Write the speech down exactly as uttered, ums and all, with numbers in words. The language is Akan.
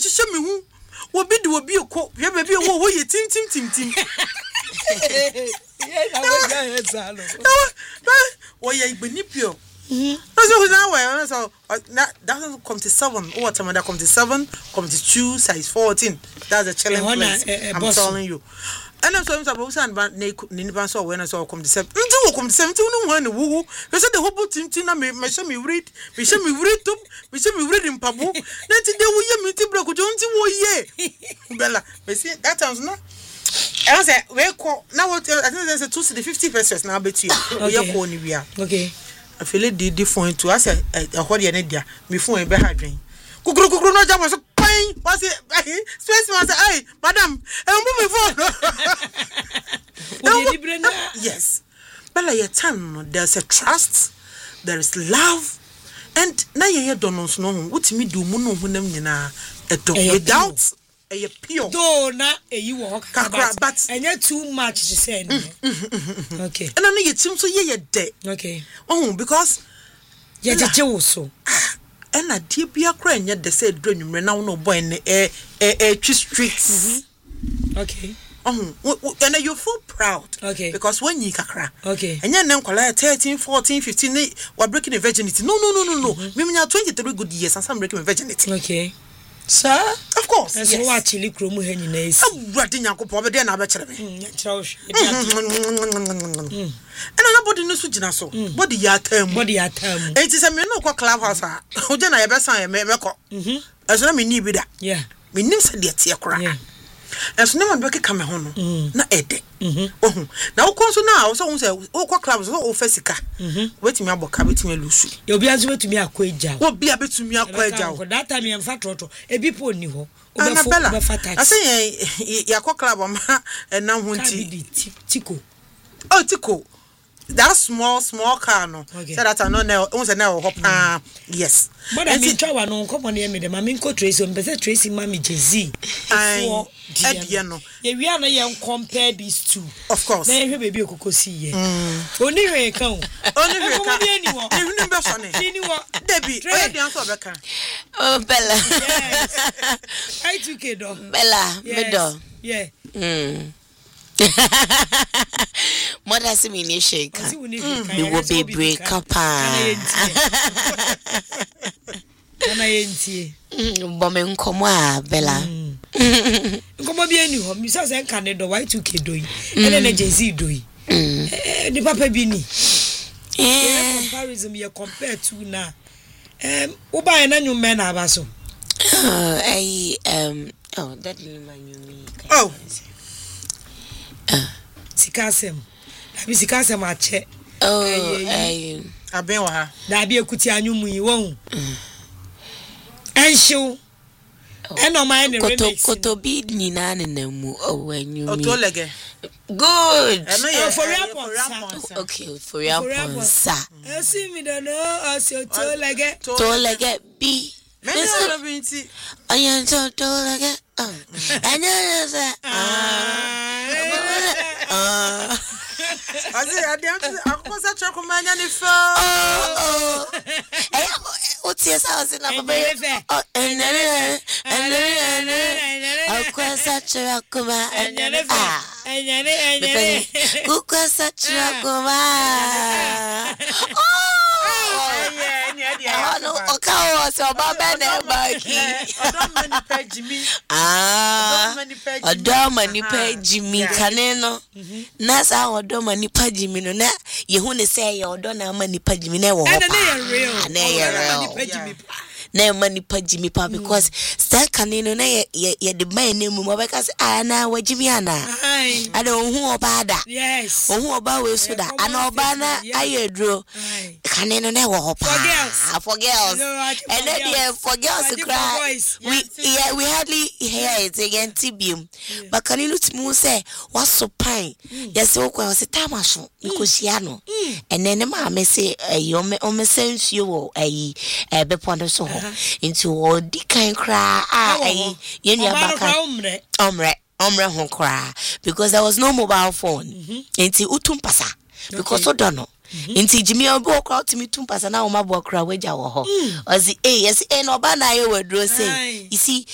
chiche me hu. Wo bi de wo bi ko. Hwe ba bi wo wo ye tim tim tim tim. Yeah, na wo ga he sa no. Wo ye ibenipio. Mhm. So now we so that that come to seven. What time that come to seven, come to two, size fourteen. That's a challenge place. I'm telling you. And I'm so supposed to ban nipa so when so come to seven. Nti come to seven no one wo. You say the whole team team na me me show me read. Me show me read up. Me show me read in pabu. Nti dey wo ye me ti break jo nti wo ye. Bella, me see that times no. I say we call now what I think there's a two to the fifty pesos now bet you. We are call ni we are. Okay. I feel it the phone to us a what you need there. Me phone e be hadwen. Kukuru kukuru no jam so pain. Was it space man say, "Hey, madam, e move me phone." Yes. But like your time there's a trust, there is love, and na ye don no no wotimi do mu no honam nyina edo without a pure. Do na eyi wo kakra but enye too much to say. Okay. And I know you team so ye ye de. Okay. Oh, because ye jeje wo so. And a dear be a cran yet they said dream now no boy in a a streets. Okay. Oh, and you feel proud. Okay. Because when you kakra. Okay. And then collect thirteen, fourteen, fifteen, we're breaking the virginity. No, no, no, no, no. Me me twenty-three good years and some breaking virginity. Okay. Sir? Of course. Yes. So what chili kromu he nyina esi. Awurade Nyankopon be dey na be kire me. Mm, kire wo hwe. And anybody no so gina so. Body ya tam. Body ya tam. E ti se me no kwa clubhouse a. O je na ye be san ye me ko. Mhm. Eso na me ni bi da. Yeah. Me nim se de tie kora. Yeah. Eso na me be ka me ho no. Na ede. Mhm. Ohun. Na wo kon so na wo so wo se wo kwa clubhouse so wo fasika. Mhm. Wetimi aboka betimi lusu. Ye obi anso betimi akwa eja. Obi a betimi akwa eja. Ko that time ye mfa troto. Ebi po ni ho. Obefo obefa tax. I say ye yakwa club ma enam ho nti. Tiko. Oh, Tiko. That small, small car, no. Okay. So that I know now, once now, hop. Yes. But I mean, try no come on here, me the mammy co Tracy, but the Tracy Mammy Jay-Z. I know. Yeah, we are not young compare these two. Of course. Then you baby could see ye. Only way come. Only way come. Anyone. You remember funny. Anyone. Debbie, where the answer back? Oh, Bella. Yes. I took it, though. Bella, middle. Yeah. Hmm. Mother see me ni shake. We will be break up. Kana yentie. Bombe nkomwa Bella. Nkomwa bi eni ho. Mi so say kan do Y two K do yi. Ele na Jay-Z do yi. Eh ni papa bi ni. Eh comparison you compare to na. Em wo ba na nyum na aba so. Oh, I um oh that didn't mind me. Oh. Sikasem. Abi sikasem ache. Oh, eh aben wa ha. Da bi ekuti anyumu yi won. Enshu. Eno my ne remix. Koto bi nyina ne namu oh anyumi. Otolege. Good. Oh, for Rapon. Okay, for Rapon sa. I see me don't know as you Tolege. Tolege bi. Mena binti. Ayan to Tolege. Oh. Anya sa. Ah. I say I dem akwa sa chako manya ni fa. Oh. Eh, what's your house in Abba? Oh, and then and then akwa sa chako ma. Ah. Ukwa sa chako ma. Oh. Yeah, no, okay, so Baba never Jimmy. Ah, a dom and nipa Jimmy Caneno. Nasa or dom and nipa Jimmy, no, na you who say your donna money pa Jimmy never. And a real, na money pa Jimmy pa because that canino na ye the man name because I na wa Jimiana. I don't who about that. Yes. Oh, who about we so that and Obana I draw canino na wa pa. For girls. And then yeah, for girls to cry. We yeah, we hardly hear it again tibium. But canino to say what's so pine. Yes, so was a tamasho because yano. And then ma me say you me sense you a a bepondo so into all the kind cry ah eh yenya baka omre omre hon cry because there was no mobile phone into utumpasa because so don't know into Jimmy obo cry to me tumpasa na o mabo cry weja wo ho ozi eh yes eh no ba na ye wedro say you see